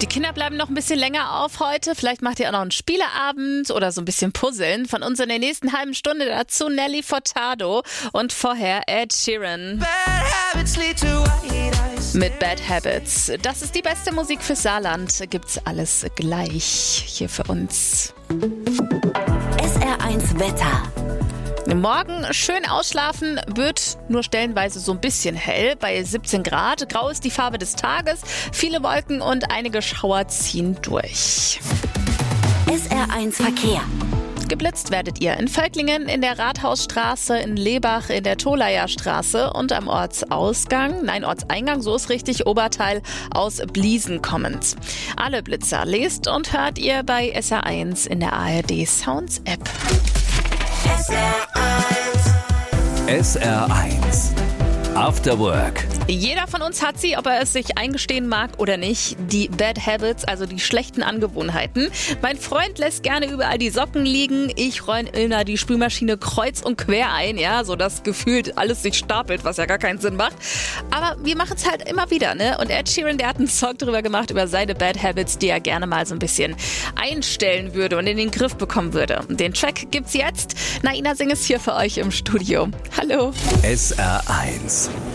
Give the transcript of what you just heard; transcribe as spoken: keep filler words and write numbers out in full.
Die Kinder bleiben noch ein bisschen länger auf heute. Vielleicht macht ihr auch noch einen Spieleabend oder so ein bisschen Puzzeln. Von uns in der nächsten halben Stunde dazu Nelly Furtado und vorher Ed Sheeran. Mit Bad Habits. Das ist die beste Musik für Saarland. Gibt's alles gleich hier für uns. S R eins Wetter. Morgen schön ausschlafen, wird nur stellenweise so ein bisschen hell bei siebzehn Grad. Grau ist die Farbe des Tages, viele Wolken und einige Schauer ziehen durch. S R eins Verkehr. Geblitzt werdet ihr in Völklingen, in der Rathausstraße, in Lebach, in der Tholayer Straße und am Ortsausgang, nein, Ortseingang, so ist richtig, Oberteil aus Bliesen kommend. Alle Blitzer lest und hört ihr bei S R eins in der A R D Sounds App. S R eins. S R eins. After Work. Jeder von uns hat sie, ob er es sich eingestehen mag oder nicht, die Bad Habits, also die schlechten Angewohnheiten. Mein Freund lässt gerne überall die Socken liegen. Ich räume immer die Spülmaschine kreuz und quer ein, ja, so dass gefühlt alles sich stapelt, was ja gar keinen Sinn macht. Aber wir machen es halt immer wieder, ne? Und Ed Sheeran, der hat einen Song drüber gemacht, über seine Bad Habits, die er gerne mal so ein bisschen einstellen würde und in den Griff bekommen würde. Den Track gibt's jetzt. Naina Singh ist hier für euch im Studio. Hallo. S R eins.